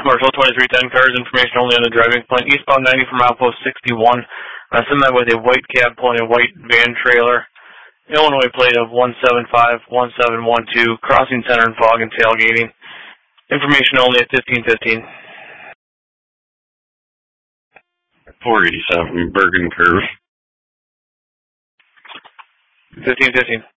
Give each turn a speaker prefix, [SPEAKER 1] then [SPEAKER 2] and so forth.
[SPEAKER 1] Commercial 2310 cars, information only on the driving plan. Eastbound 90 from outpost 61. Send that with a white cab pulling a white van trailer. Illinois plate of 1751712, crossing center and fog and tailgating. Information only at 1515.
[SPEAKER 2] 487 Bergen Curve.
[SPEAKER 1] 1515.